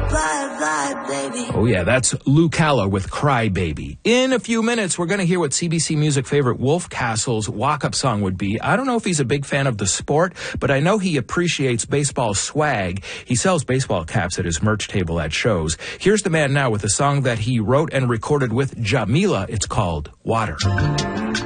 Oh yeah, that's Lou Calla with Cry Baby. In a few minutes, we're going to hear what CBC Music favorite Wolf Castle's walk-up song would be. I don't know if he's a big fan of the sport, but I know he appreciates baseball swag. He sells baseball caps at his merch table at shows. Here's the man now with a song that he wrote and recorded with Jamila. It's called Water.